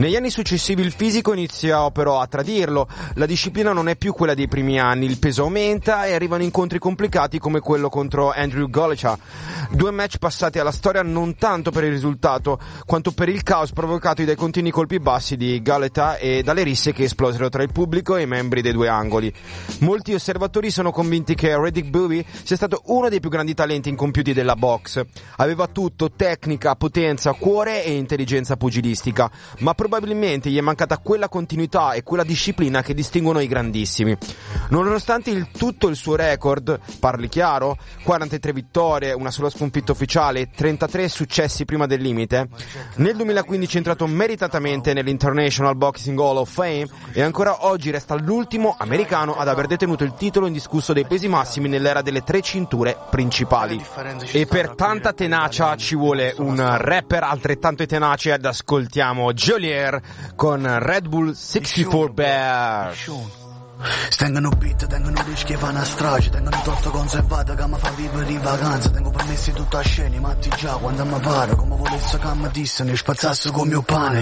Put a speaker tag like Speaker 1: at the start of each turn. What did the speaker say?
Speaker 1: Negli anni successivi il fisico iniziò però a tradirlo, la disciplina non è più quella dei primi anni, il peso aumenta e arrivano incontri complicati come quello contro Andrew Golicha. 2 match passati alla storia non tanto per il risultato, quanto per il caos provocato dai continui colpi bassi di Golicha e dalle risse che esplosero tra il pubblico e i membri dei 2 angoli. Molti osservatori sono convinti che Riddick Bowe sia stato uno dei più grandi talenti incompiuti della box. Aveva tutto, tecnica, potenza, cuore e intelligenza pugilistica, ma probabilmente gli è mancata quella continuità e quella disciplina che distinguono i grandissimi. Nonostante tutto il suo record, parli chiaro, 43 vittorie, una sola sconfitta ufficiale, 33 successi prima del limite, nel 2015 è entrato meritatamente nell'International Boxing Hall of Fame e ancora oggi resta l'ultimo americano ad aver detenuto il titolo indiscusso dei pesi massimi nell'era delle 3 cinture principali. E per tanta tenacia ci vuole un rapper altrettanto tenace, ed ascoltiamo Joliet con Red Bull 64 Bears.
Speaker 2: Stengono beat, tengono rischi e fanno a strage, tengono torto conservato che mi fa vivere in vacanza, tengo permessi tutta a scena, matti già quando mi pare, come volesse che mi disse, ne spazzasse con mio pane.